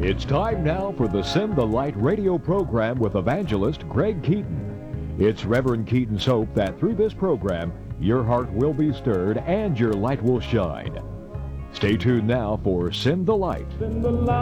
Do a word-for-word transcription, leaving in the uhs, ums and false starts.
It's time now for the Send the Light radio program with evangelist Greg Keaton. It's Reverend Keaton's hope that through this program, your heart will be stirred and your light will shine. Stay tuned now for Send the Light. Send the light.